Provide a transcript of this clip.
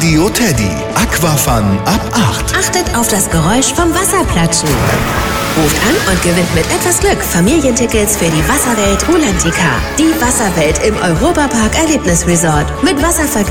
Radio Teddy. Aquafun ab 8. Achtet auf das Geräusch vom Wasserplatschen. Ruft an und gewinnt mit etwas Glück Familientickets für die Wasserwelt Rulantica. Die Wasserwelt im Europapark Erlebnisresort. Mit Wasservergnügen